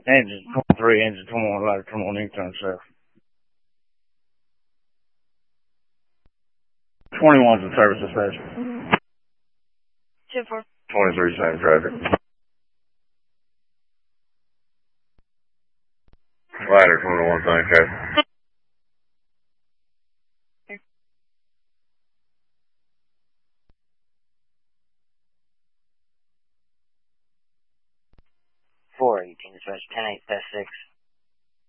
Engine 23, engine 21, ladder 21, Newton, sir. 21's in service dispatch. 2-4. 23, same traffic. Ladder 21, same traffic. Four 18 dispatch 10-8 past 6.